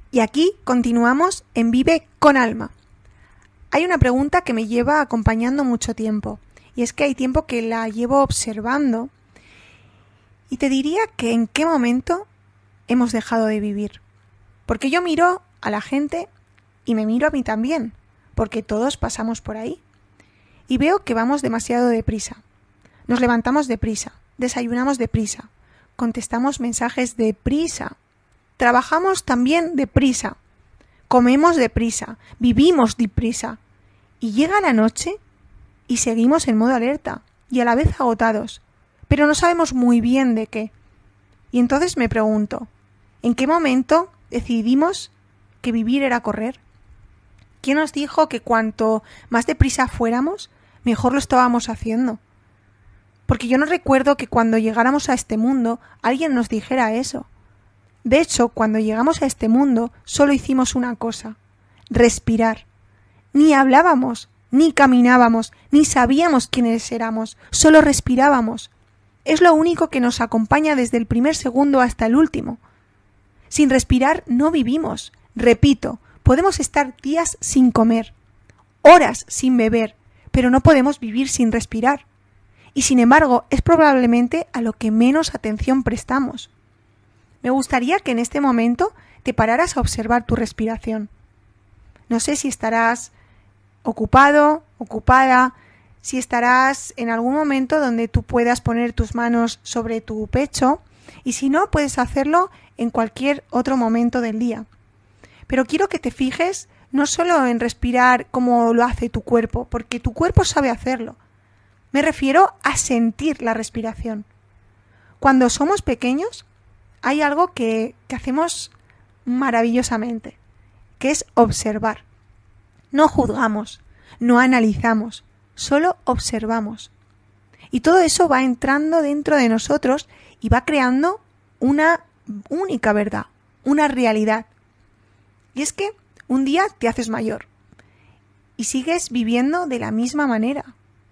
Y aquí continuamos en Vive con Alma. Hay una pregunta que me lleva acompañando mucho tiempo, y es que hay tiempo que la llevo observando, y te diría que en qué momento hemos dejado de vivir. Porque yo miro a la gente y me miro a mí también, porque todos pasamos por ahí. Y veo que vamos demasiado deprisa. Nos levantamos deprisa, desayunamos deprisa, contestamos mensajes deprisa, trabajamos también deprisa, comemos deprisa, vivimos deprisa. Y llega la noche y seguimos en modo alerta y a la vez agotados, pero no sabemos muy bien de qué. Y entonces me pregunto, ¿en qué momento decidimos que vivir era correr? ¿Quién nos dijo que cuanto más deprisa fuéramos, mejor lo estábamos haciendo? Porque yo no recuerdo que cuando llegáramos a este mundo alguien nos dijera eso. De hecho, cuando llegamos a este mundo solo hicimos una cosa: respirar. Ni hablábamos, ni caminábamos, ni sabíamos quiénes éramos, solo respirábamos. Es lo único que nos acompaña desde el primer segundo hasta el último. Sin respirar no vivimos. Repito, podemos estar días sin comer, horas sin beber, pero no podemos vivir sin respirar. Y sin embargo, es probablemente a lo que menos atención prestamos. Me gustaría que en este momento te pararas a observar tu respiración. No sé si estarás ocupado, ocupada, si estarás en algún momento donde tú puedas poner tus manos sobre tu pecho, y si no, puedes hacerlo en cualquier otro momento del día. Pero quiero que te fijes no solo en respirar como lo hace tu cuerpo, porque tu cuerpo sabe hacerlo. Me refiero a sentir la respiración. Cuando somos pequeños, hay algo que hacemos maravillosamente, que es observar. No juzgamos, no analizamos, solo observamos. Y todo eso va entrando dentro de nosotros y va creando una única verdad, una realidad. Y es que un día te haces mayor y sigues viviendo de la misma manera.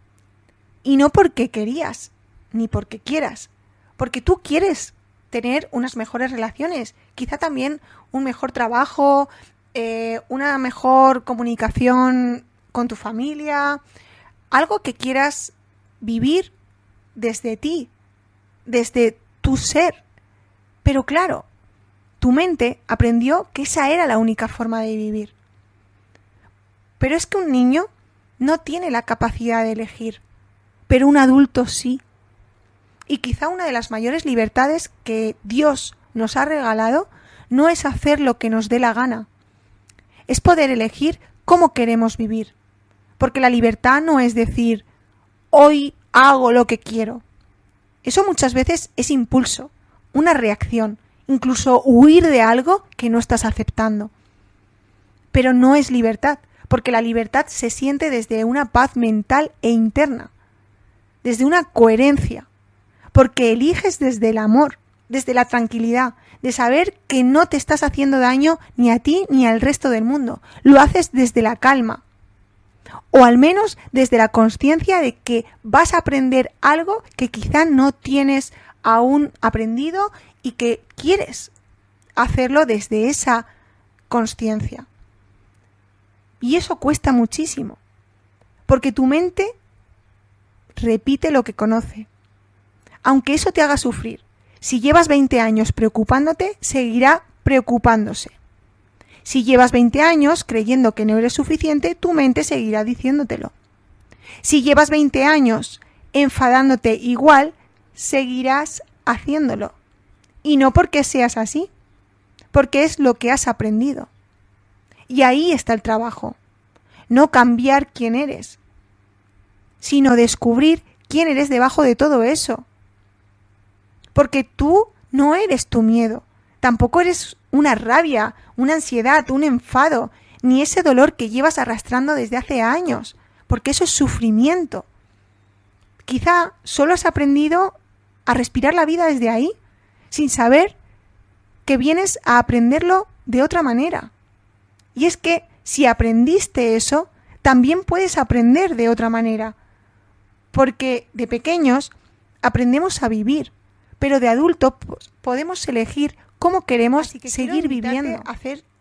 Y no porque querías, ni porque quieras, porque tú quieres tener unas mejores relaciones, quizá también un mejor trabajo, una mejor comunicación con tu familia, algo que quieras vivir desde ti, desde tu ser. Pero claro, tu mente aprendió que esa era la única forma de vivir. Pero es que un niño no tiene la capacidad de elegir, pero un adulto sí. Y quizá una de las mayores libertades que Dios nos ha regalado no es hacer lo que nos dé la gana, es poder elegir cómo queremos vivir. Porque la libertad no es decir, hoy hago lo que quiero. Eso muchas veces es impulso, una reacción, incluso huir de algo que no estás aceptando. Pero no es libertad, porque la libertad se siente desde una paz mental e interna, desde una coherencia, porque eliges desde el amor, desde la tranquilidad, de saber que no te estás haciendo daño ni a ti ni al resto del mundo. Lo haces desde la calma, o al menos desde la consciencia de que vas a aprender algo que quizá no tienes aún aprendido y que quieres hacerlo desde esa consciencia. Y eso cuesta muchísimo, porque tu mente repite lo que conoce. Aunque eso te haga sufrir, si llevas 20 años preocupándote, seguirá preocupándose. Si llevas 20 años creyendo que no eres suficiente, tu mente seguirá diciéndotelo. Si llevas 20 años enfadándote igual, seguirás haciéndolo. Y no porque seas así, porque es lo que has aprendido. Y ahí está el trabajo. No cambiar quién eres, sino descubrir quién eres debajo de todo eso. Porque tú no eres tu miedo, tampoco eres una rabia, una ansiedad, un enfado, ni ese dolor que llevas arrastrando desde hace años, porque eso es sufrimiento. Quizá solo has aprendido a respirar la vida desde ahí, sin saber que vienes a aprenderlo de otra manera. Y es que si aprendiste eso, también puedes aprender de otra manera, porque de pequeños aprendemos a vivir, pero de adultos podemos elegir cómo queremos seguir viviendo. A hacer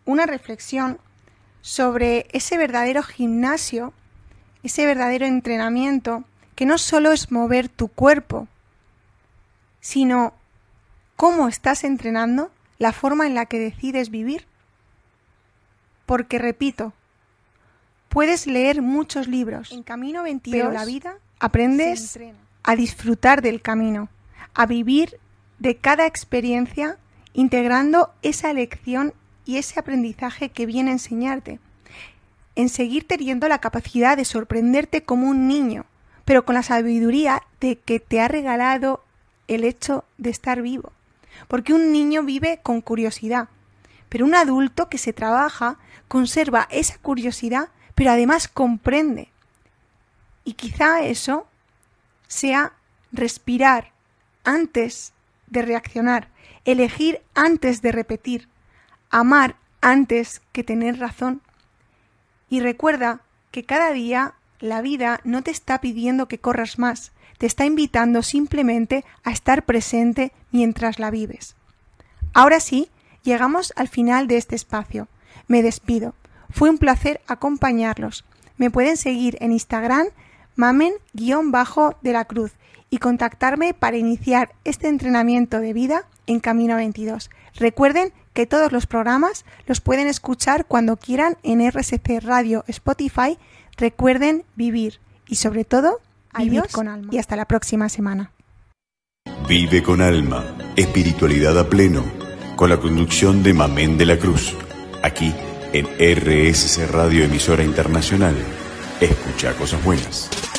una reflexión sobre ese verdadero gimnasio, ese verdadero entrenamiento, que no solo es mover tu cuerpo, sino cómo estás entrenando la forma en la que decides vivir. Porque, repito, puedes leer muchos libros en Camino 22, pero la vida aprendes a disfrutar del camino, a vivir de cada experiencia, integrando esa lección y ese aprendizaje que viene a enseñarte, en seguir teniendo la capacidad de sorprenderte como un niño, pero con la sabiduría de que te ha regalado el hecho de estar vivo. Porque un niño vive con curiosidad, pero un adulto que se trabaja conserva esa curiosidad, pero además comprende. Y quizá eso sea respirar antes de reaccionar, elegir antes de repetir, amar antes que tener razón. Y recuerda que cada día la vida no te está pidiendo que corras más, te está invitando simplemente a estar presente mientras la vives. Ahora sí, llegamos al final de este espacio. Me despido. Fue un placer acompañarlos. Me pueden seguir en Instagram mamen_de la Cruz y contactarme para iniciar este entrenamiento de vida en Camino 22. Recuerden que todos los programas los pueden escuchar cuando quieran en RSC Radio, Spotify. Recuerden vivir y sobre todo vivir con alma. Y hasta la próxima semana. Vive con alma, espiritualidad a pleno, con la conducción de Mamén de la Cruz, aquí en RSC Radio, emisora internacional. Escucha cosas buenas.